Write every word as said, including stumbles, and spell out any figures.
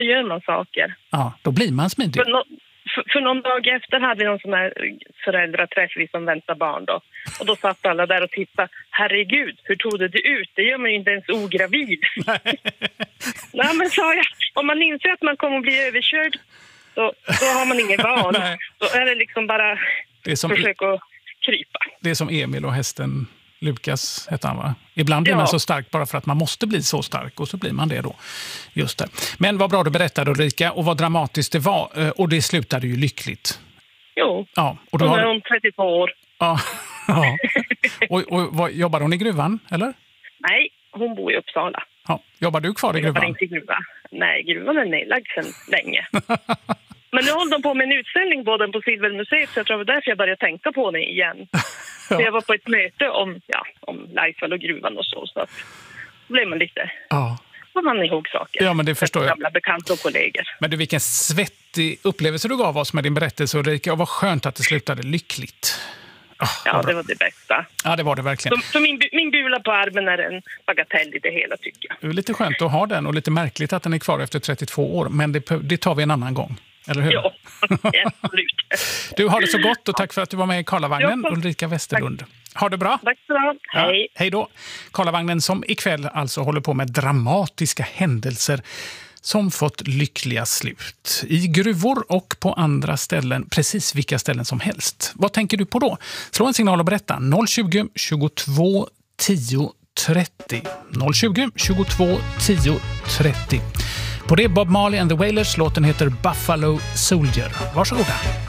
då gör man saker. Ja, då blir man smidig. För, no, för, för någon dag efter hade vi någon sån här föräldraträff, vi som väntar barn då. Och då satt alla där och tittade. Herregud, hur tog det ut? Det gör man ju inte ens ogravid. Nej. Nej, men sa jag, om man inser att man kommer att bli överkörd, då, då har man ingen val. Då är det liksom bara det är som försöka e- krypa. Det är som Emil och hästen Lukas hette han, va? Ibland blir ja. man så stark bara för att man måste bli så stark, och så blir man det då. Just det. Men vad bra du berättade, Ulrika, och vad dramatiskt det var. Och det slutade ju lyckligt. Jo, ja, och då hon är har... om trettiotvå år. Ja, ja. Och, och vad, jobbar hon i gruvan, eller? Nej, hon bor i Uppsala. Ja. Jobbar du kvar i gruvan? Inte i gruvan. Nej, gruvan är nedlagd sedan länge. Men nu håller de på med en utställning både på Silvermuseet, så jag tror det var därför jag började tänka på det igen. Ja. Så jag var på ett möte om, ja, om Laisvall och gruvan och så, så att då blev man lite... Ja. Får man ihåg saker. Ja, men det förstår jag. Gamla bekanta och kollegor. Men du, vilken svettig upplevelse du gav oss med din berättelse, Ulrika, och vad skönt att det slutade lyckligt. Oh, ja, det var det bästa. Ja, det var det verkligen. Så, så min, min bula på armen är en bagatell i det hela, tycker jag. Det är lite skönt att ha den, och lite märkligt att den är kvar efter trettiotvå år, men det, det tar vi en annan gång. Eller hur? Ja, absolut. Du, har det så gott, och tack för att du var med i Karlavagnen, Ulrika Westerlund. Tack. Ha det bra. Tack så bra. Hej. Ja, hej då. Karlavagnen som ikväll alltså håller på med dramatiska händelser som fått lyckliga slut. I gruvor och på andra ställen, precis vilka ställen som helst. Vad tänker du på då? Slå en signal och berätta. noll tjugo, tjugotvå, tio, trettio. noll tjugo, tjugotvå, tio, trettio. På det Bob Marley and the Wailers, låten heter Buffalo Soldier. Varsågoda.